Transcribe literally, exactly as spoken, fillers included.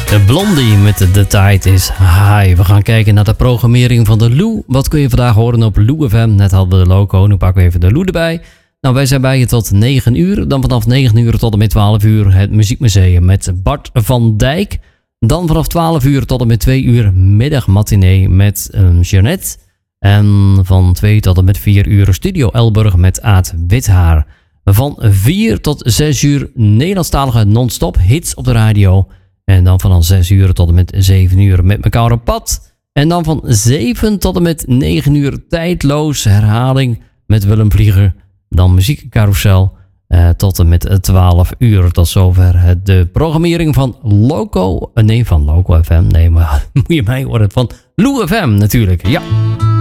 De Blondie met de, de Tide is High. We gaan kijken naar de programmering van de Lou. Wat kun je vandaag horen op Lou F M? Net hadden we de loco, nu pakken we even de Lou erbij. Nou, wij zijn bij je tot negen uur. Dan vanaf negen uur tot en met twaalf uur het Muziekmuseum met Bart van Dijk. Dan vanaf twaalf uur tot en met twee uur middagmatinee met um, Jeannette. En van twee tot en met vier uur Studio Elburg met Aad Withaar. Van vier tot zes uur Nederlandstalige non-stop hits op de radio. En dan vanaf zes uur tot en met zeven uur met elkaar op pad. En dan van zeven tot en met negen uur tijdloos herhaling met Willem Vlieger. Dan muziekcarousel uh, tot en met twaalf uur. Tot zover het, de programmering van Loco. Uh, nee, van Loco F M. Nee, maar moet je mij horen. Van Lou F M natuurlijk, ja.